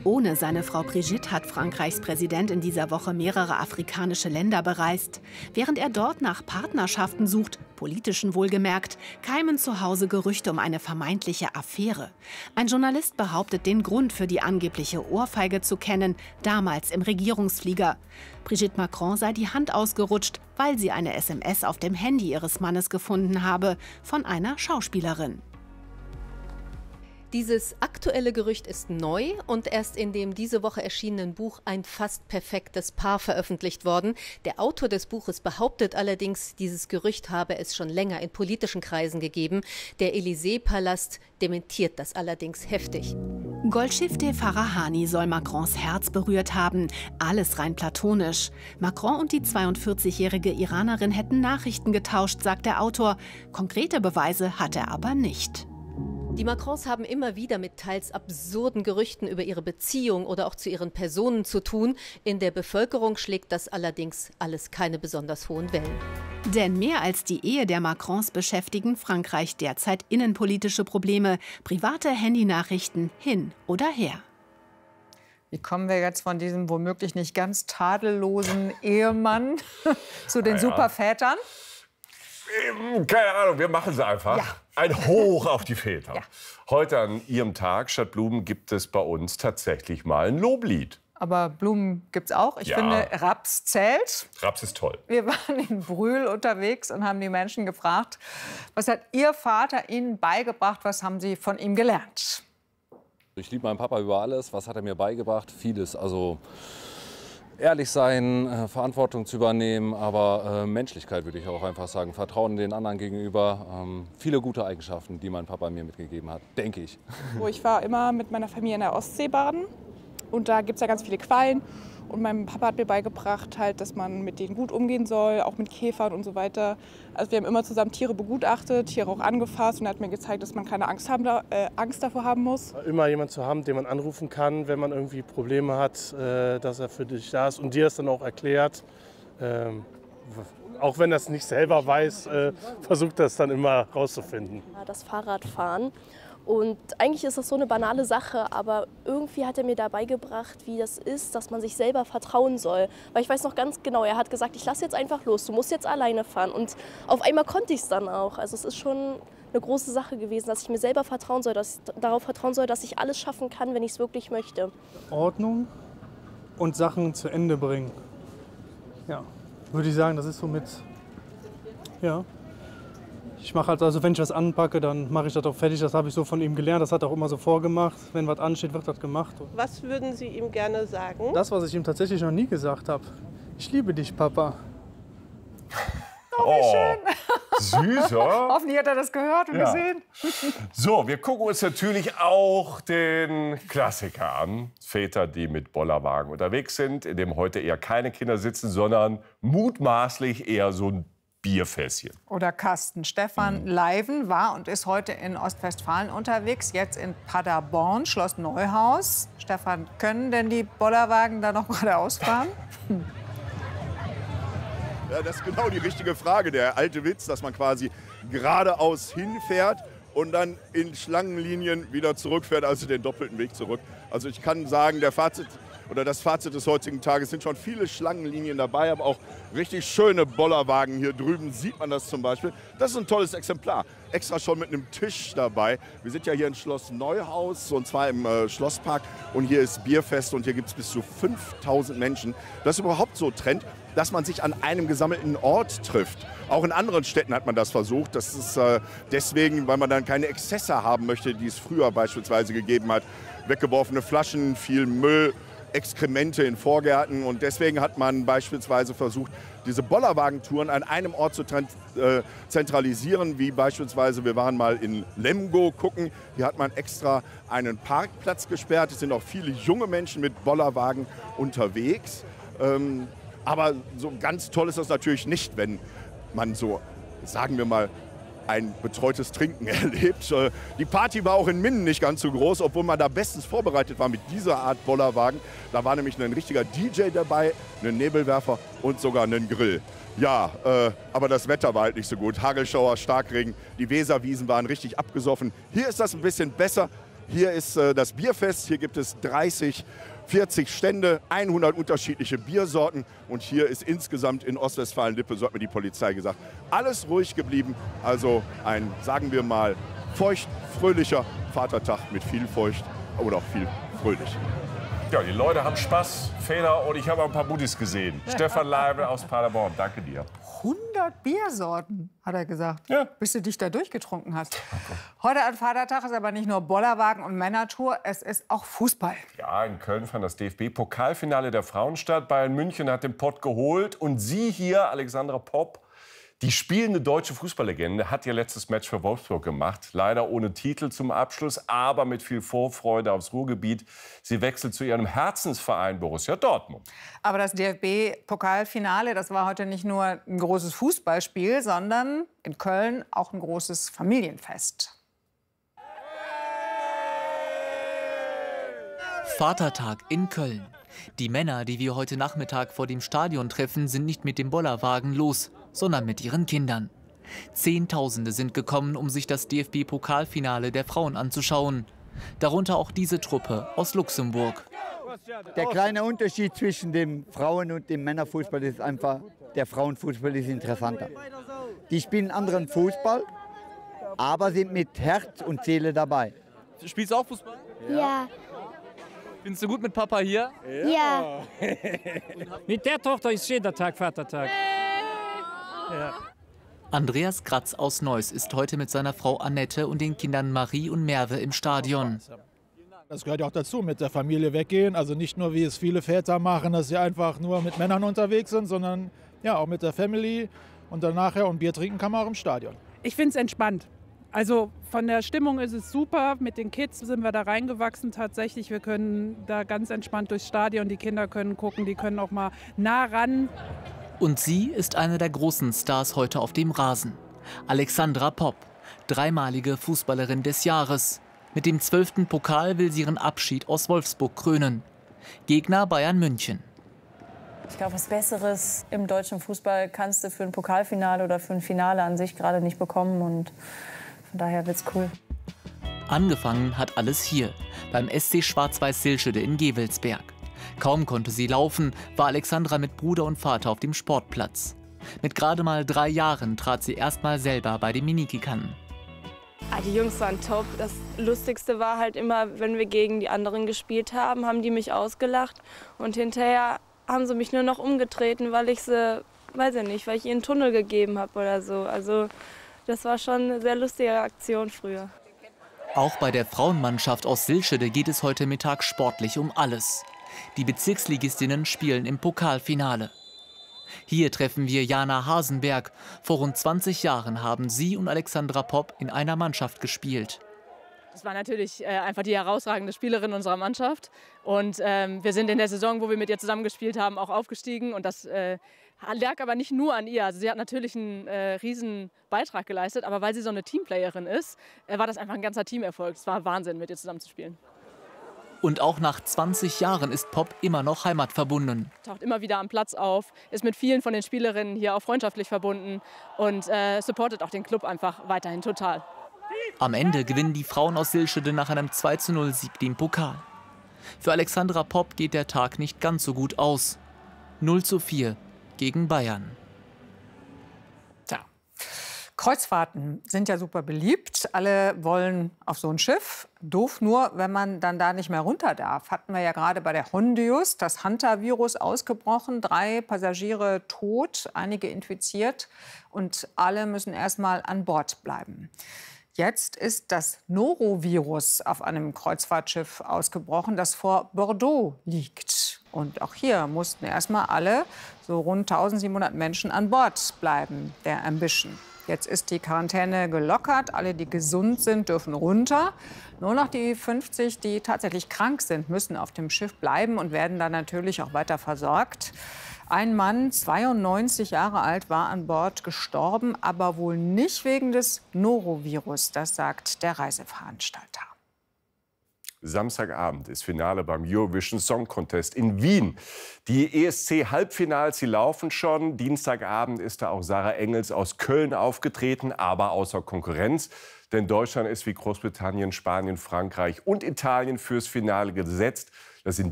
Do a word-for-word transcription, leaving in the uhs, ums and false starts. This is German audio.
Ohne seine Frau Brigitte hat Frankreichs Präsident in dieser Woche mehrere afrikanische Länder bereist. Während er dort nach Partnerschaften sucht, politischen wohlgemerkt, keimen zu Hause Gerüchte um eine vermeintliche Affäre. Ein Journalist behauptet, den Grund für die angebliche Ohrfeige zu kennen, damals im Regierungsflieger. Brigitte Macron sei die Hand ausgerutscht, weil sie eine S M S auf dem Handy ihres Mannes gefunden habe, von einer Schauspielerin. Dieses aktuelle Gerücht ist neu und erst in dem diese Woche erschienenen Buch Ein fast perfektes Paar veröffentlicht worden. Der Autor des Buches behauptet allerdings, dieses Gerücht habe es schon länger in politischen Kreisen gegeben. Der Élysée-Palast dementiert das allerdings heftig. Golschifteh Farahani soll Macrons Herz berührt haben. Alles rein platonisch. Macron und die zweiundvierzigjährige Iranerin hätten Nachrichten getauscht, sagt der Autor. Konkrete Beweise hat er aber nicht. Die Macrons haben immer wieder mit teils absurden Gerüchten über ihre Beziehung oder auch zu ihren Personen zu tun. In der Bevölkerung schlägt das allerdings alles keine besonders hohen Wellen. Denn mehr als die Ehe der Macrons beschäftigen Frankreich derzeit innenpolitische Probleme, private Handynachrichten hin oder her. Wie kommen wir jetzt von diesem womöglich nicht ganz tadellosen Ehemann zu den Ja, ja. Supervätern? Keine Ahnung, wir machen es einfach. Ja. Ein Hoch auf die Väter. Ja. Heute an Ihrem Tag statt Blumen gibt es bei uns tatsächlich mal ein Loblied. Aber Blumen gibt's auch. Ich Ja. finde, Raps zählt. Raps ist toll. Wir waren in Brühl unterwegs und haben die Menschen gefragt, was hat Ihr Vater Ihnen beigebracht, was haben Sie von ihm gelernt? Ich liebe meinen Papa über alles. Was hat er mir beigebracht? Vieles. Also ehrlich sein, äh, Verantwortung zu übernehmen, aber äh, Menschlichkeit würde ich auch einfach sagen. Vertrauen den anderen gegenüber. Ähm, viele gute Eigenschaften, die mein Papa mir mitgegeben hat, denke ich. Ich war immer mit meiner Familie in der Ostsee baden. Und da gibt es ja ganz viele Quallen. Und mein Papa hat mir beigebracht, halt, dass man mit denen gut umgehen soll, auch mit Käfern und so weiter. Also wir haben immer zusammen Tiere begutachtet, Tiere auch angefasst. Und er hat mir gezeigt, dass man keine Angst, haben, äh, Angst davor haben muss. Immer jemanden zu haben, den man anrufen kann, wenn man irgendwie Probleme hat, äh, dass er für dich da ist und dir es dann auch erklärt. Ähm, auch wenn er es nicht selber weiß, äh, versucht er es dann immer rauszufinden. Das Fahrradfahren. Und eigentlich ist das so eine banale Sache, aber irgendwie hat er mir da beigebracht, wie das ist, dass man sich selber vertrauen soll. Weil ich weiß noch ganz genau, er hat gesagt, ich lasse jetzt einfach los, du musst jetzt alleine fahren. Und auf einmal konnte ich es dann auch. Also es ist schon eine große Sache gewesen, dass ich mir selber vertrauen soll, dass ich darauf vertrauen soll, dass ich alles schaffen kann, wenn ich es wirklich möchte. Ordnung und Sachen zu Ende bringen. Ja, würde ich sagen, das ist so mit, ja. Ich mache halt, also wenn ich was anpacke, dann mache ich das auch fertig. Das habe ich so von ihm gelernt. Das hat er auch immer so vorgemacht. Wenn was ansteht, wird das gemacht. Was würden Sie ihm gerne sagen? Das, was ich ihm tatsächlich noch nie gesagt habe. Ich liebe dich, Papa. Oh, wie schön. Süß, oder? Hoffentlich hat er das gehört und Ja. gesehen. So, wir gucken uns natürlich auch den Klassiker an. Väter, die mit Bollerwagen unterwegs sind, in dem heute eher keine Kinder sitzen, sondern mutmaßlich eher so ein Bierfässchen. Oder Carsten. Stefan Leiven war und ist heute in Ostwestfalen unterwegs, jetzt in Paderborn, Schloss Neuhaus. Stefan, können denn die Bollerwagen da noch geradeaus fahren? Hm. Ja, das ist genau die richtige Frage. Der alte Witz, dass man quasi geradeaus hinfährt und dann in Schlangenlinien wieder zurückfährt, also den doppelten Weg zurück. Also ich kann sagen, der Fazit oder das Fazit des heutigen Tages sind schon viele Schlangenlinien dabei, aber auch richtig schöne Bollerwagen. Hier drüben sieht man das zum Beispiel. Das ist ein tolles Exemplar. Extra schon mit einem Tisch dabei. Wir sind ja hier in Schloss Neuhaus und zwar im äh, Schlosspark. Und hier ist Bierfest und hier gibt es bis zu fünftausend Menschen. Das ist überhaupt so Trend, dass man sich an einem gesammelten Ort trifft. Auch in anderen Städten hat man das versucht. Das ist äh, deswegen, weil man dann keine Exzesse haben möchte, die es früher beispielsweise gegeben hat. Weggeworfene Flaschen, viel Müll, Exkremente in Vorgärten. Und deswegen hat man beispielsweise versucht, diese Bollerwagentouren an einem Ort zu äh, zentralisieren, wie beispielsweise, wir waren mal in Lemgo gucken. Hier hat man extra einen Parkplatz gesperrt. Es sind auch viele junge Menschen mit Bollerwagen unterwegs. Ähm, aber so ganz toll ist das natürlich nicht, wenn man so, sagen wir mal, ein betreutes Trinken erlebt. Die Party war auch in Minden nicht ganz so groß, obwohl man da bestens vorbereitet war mit dieser Art Bollerwagen. Da war nämlich ein richtiger D J dabei, ein Nebelwerfer und sogar ein Grill. Ja, äh, aber das Wetter war halt nicht so gut. Hagelschauer, Starkregen, die Weserwiesen waren richtig abgesoffen. Hier ist das ein bisschen besser. Hier ist äh, das Bierfest. Hier gibt es dreißig, vierzig Stände, hundert unterschiedliche Biersorten. Und hier ist insgesamt in Ostwestfalen-Lippe, so hat mir die Polizei gesagt, alles ruhig geblieben. Also ein, sagen wir mal, feucht, fröhlicher Vatertag mit viel Feucht oder auch viel fröhlich. Ja, die Leute haben Spaß, Feder, und ich habe auch ein paar Buddies gesehen. Stefan Leibel aus Paderborn, danke dir. hundert Biersorten, hat er gesagt, ja. bis du dich da durchgetrunken hast. Heute an Vatertag ist aber nicht nur Bollerwagen und Männertour, es ist auch Fußball. Ja, in Köln fand das D F B-Pokalfinale der Frauen statt. Bayern München hat den Pott geholt. Und sie hier, Alexandra Popp, die spielende deutsche Fußballlegende, hat ihr letztes Match für Wolfsburg gemacht. Leider ohne Titel zum Abschluss, aber mit viel Vorfreude aufs Ruhrgebiet. Sie wechselt zu ihrem Herzensverein Borussia Dortmund. Aber das D F B-Pokalfinale, das war heute nicht nur ein großes Fußballspiel, sondern in Köln auch ein großes Familienfest. Vatertag in Köln. Die Männer, die wir heute Nachmittag vor dem Stadion treffen, sind nicht mit dem Bollerwagen los, sondern mit ihren Kindern. Zehntausende sind gekommen, um sich das D F B-Pokalfinale der Frauen anzuschauen. Darunter auch diese Truppe aus Luxemburg. Der kleine Unterschied zwischen dem Frauen- und dem Männerfußball ist einfach, der Frauenfußball ist interessanter. Die spielen anderen Fußball, aber sind mit Herz und Seele dabei. Spielst du auch Fußball? Ja. Findest du gut mit Papa hier? Ja. Mit der Tochter ist jeder Tag Vatertag. Ja. Andreas Kratz aus Neuss ist heute mit seiner Frau Annette und den Kindern Marie und Merve im Stadion. Das gehört ja auch dazu, mit der Familie weggehen. Also nicht nur, wie es viele Väter machen, dass sie einfach nur mit Männern unterwegs sind, sondern ja auch mit der Family. Und dann nachher und Bier trinken kann man auch im Stadion. Ich finde es entspannt. Also von der Stimmung ist es super. Mit den Kids sind wir da reingewachsen tatsächlich. Wir können da ganz entspannt durchs Stadion. Die Kinder können gucken, die können auch mal nah ran. Und sie ist eine der großen Stars heute auf dem Rasen. Alexandra Popp, dreimalige Fußballerin des Jahres. Mit dem zwölften Pokal will sie ihren Abschied aus Wolfsburg krönen. Gegner Bayern München. Ich glaube, was Besseres im deutschen Fußball kannst du für ein Pokalfinale oder für ein Finale an sich gerade nicht bekommen. Und von daher wird's cool. Angefangen hat alles hier, beim S C Schwarz-Weiß-Silschede in Gevelsberg. Kaum konnte sie laufen, war Alexandra mit Bruder und Vater auf dem Sportplatz. Mit gerade mal drei Jahren trat sie erstmal selber bei den Miniki an. Ah, die Jungs waren top. Das Lustigste war halt immer, wenn wir gegen die anderen gespielt haben, haben die mich ausgelacht. Und hinterher haben sie mich nur noch umgetreten, weil ich sie, weiß ich nicht, weil ich ihnen einen Tunnel gegeben habe oder so. Also das war schon eine sehr lustige Aktion früher. Auch bei der Frauenmannschaft aus Silschede geht es heute Mittag sportlich um alles. Die Bezirksligistinnen spielen im Pokalfinale. Hier treffen wir Jana Hasenberg. Vor rund zwanzig Jahren haben sie und Alexandra Popp in einer Mannschaft gespielt. Das war natürlich äh, einfach die herausragende Spielerin unserer Mannschaft. Und ähm, wir sind in der Saison, wo wir mit ihr zusammengespielt haben, auch aufgestiegen. Und das äh, lag aber nicht nur an ihr. Also sie hat natürlich einen äh, riesen Beitrag geleistet. Aber weil sie so eine Teamplayerin ist, äh, war das einfach ein ganzer Teamerfolg. Es war Wahnsinn, mit ihr zusammenzuspielen. Und auch nach zwanzig Jahren ist Popp immer noch heimatverbunden. Taucht immer wieder am Platz auf, ist mit vielen von den Spielerinnen hier auch freundschaftlich verbunden und äh, supportet auch den Club einfach weiterhin total. Am Ende gewinnen die Frauen aus Silschede nach einem zwei zu null Sieg den Pokal. Für Alexandra Popp geht der Tag nicht ganz so gut aus. null zu vier gegen Bayern. Tja. Kreuzfahrten sind ja super beliebt. Alle wollen auf so ein Schiff. Doof nur, wenn man dann da nicht mehr runter darf. Hatten wir ja gerade bei der Hondius das Hantavirus ausgebrochen. Drei Passagiere tot, einige infiziert. Und alle müssen erst mal an Bord bleiben. Jetzt ist das Norovirus auf einem Kreuzfahrtschiff ausgebrochen, das vor Bordeaux liegt. Und auch hier mussten erst mal alle, so rund eintausendsiebenhundert Menschen, an Bord bleiben, der Ambition. Jetzt ist die Quarantäne gelockert. Alle, die gesund sind, dürfen runter. Nur noch die fünfzig, die tatsächlich krank sind, müssen auf dem Schiff bleiben und werden dann natürlich auch weiter versorgt. Ein Mann, zweiundneunzig Jahre alt, war an Bord gestorben, aber wohl nicht wegen des Norovirus. Das sagt der Reiseveranstalter. Samstagabend ist Finale beim Eurovision Song Contest in Wien. Die E S C-Halbfinals, die laufen schon. Dienstagabend ist da auch Sarah Engels aus Köln aufgetreten, aber außer Konkurrenz. Denn Deutschland ist wie Großbritannien, Spanien, Frankreich und Italien fürs Finale gesetzt. Das sind